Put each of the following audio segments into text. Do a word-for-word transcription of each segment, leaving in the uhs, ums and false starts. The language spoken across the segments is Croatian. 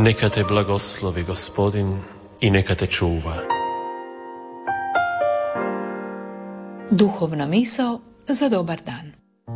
Neka te blagoslovi Gospodin i neka te čuva. Duhovna misao za dobar dan.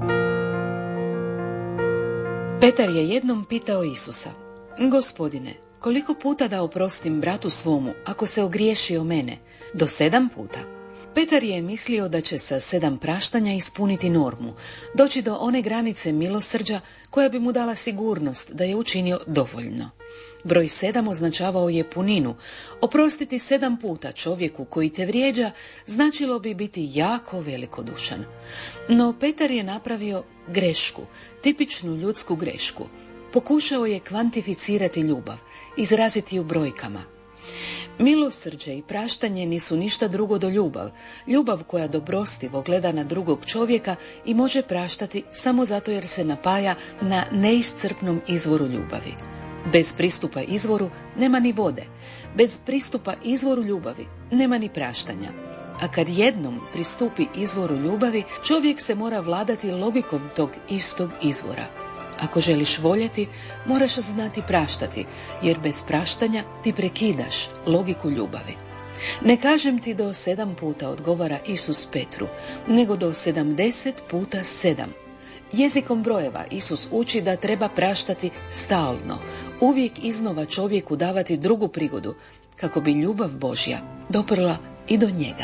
Petar je jednom pitao Isusa: Gospodine, koliko puta da oprostim bratu svomu ako se ogriješi o mene? Do sedam puta? Petar je mislio da će sa sedam praštanja ispuniti normu, doći do one granice milosrđa koja bi mu dala sigurnost da je učinio dovoljno. Broj sedam označavao je puninu. Oprostiti sedam puta čovjeku koji te vrijeđa značilo bi biti jako velikodušan. No Petar je napravio grešku, tipičnu ljudsku grešku. Pokušao je kvantificirati ljubav, izraziti ju brojkama. Milosrđe i praštanje nisu ništa drugo do ljubav. Ljubav koja dobrostivo gleda na drugog čovjeka i može praštati samo zato jer se napaja na neiscrpnom izvoru ljubavi. Bez pristupa izvoru nema ni vode. Bez pristupa izvoru ljubavi nema ni praštanja. A kad jednom pristupi izvoru ljubavi, čovjek se mora vladati logikom tog istog izvora. Ako želiš voljeti, moraš znati praštati, jer bez praštanja ti prekidaš logiku ljubavi. Ne kažem ti do sedam puta, odgovara Isus Petru, nego do sedamdeset puta sedam. Jezikom brojeva Isus uči da treba praštati stalno, uvijek iznova čovjeku davati drugu prigodu, kako bi ljubav Božja doprla i do njega.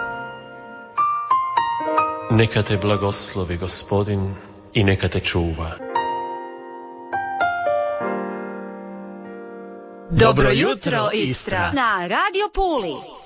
Neka te blagoslovi Gospodin i neka te čuva. Dobro jutro, Istra! Na Radio Puli!